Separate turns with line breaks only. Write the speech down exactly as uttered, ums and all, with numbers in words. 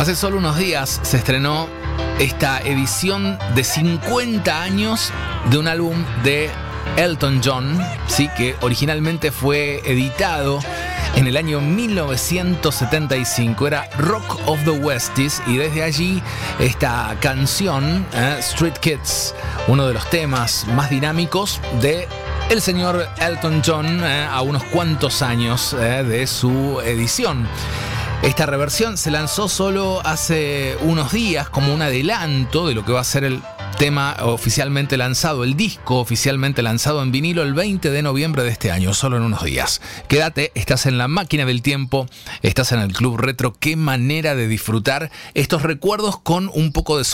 Hace solo unos días se estrenó esta edición de cincuenta años de un álbum de Elton John, sí, que originalmente fue editado en el año mil novecientos setenta y cinco. Era Rock of the Westies, y desde allí esta canción, eh, Street Kids, uno de los temas más dinámicos de el señor Elton John, eh, a unos cuantos años eh, de su edición. Esta reversión se lanzó solo hace unos días como un adelanto de lo que va a ser el tema oficialmente lanzado, el disco oficialmente lanzado en vinilo el veinte de noviembre de este año, solo en unos días. Quédate, estás en la máquina del tiempo, estás en el Club Retro. Qué manera de disfrutar estos recuerdos con un poco de sonido.